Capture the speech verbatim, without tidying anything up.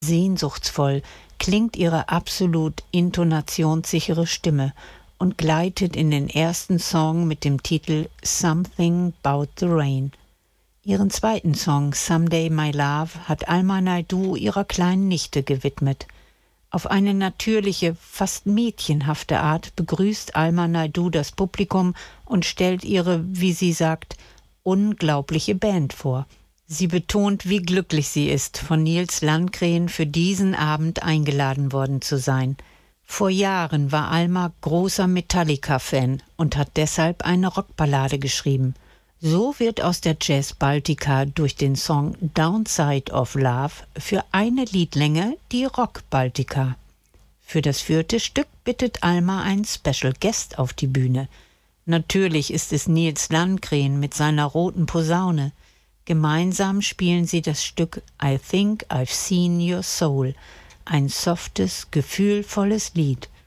Sehnsuchtsvoll klingt ihre absolut intonationssichere Stimme und gleitet in den ersten Song mit dem Titel Something About the Rain. Ihren zweiten Song Someday My Love hat Alma Naidoo ihrer kleinen Nichte gewidmet. Auf eine natürliche, fast mädchenhafte Art begrüßt Alma Naidoo das Publikum und stellt ihre, wie sie sagt, unglaubliche Band vor. Sie betont, wie glücklich sie ist, von Nils Landgren für diesen Abend eingeladen worden zu sein. Vor Jahren war Alma großer Metallica-Fan und hat deshalb eine Rockballade geschrieben. So wird aus der Jazz Baltica durch den Song Downside of Love für eine Liedlänge die Rock Baltica. Für das vierte Stück bittet Alma einen Special Guest auf die Bühne. Natürlich ist es Nils Landgren mit seiner roten Posaune. Gemeinsam spielen sie das Stück I Think I've Seen Your Soul, ein softes, gefühlvolles Lied.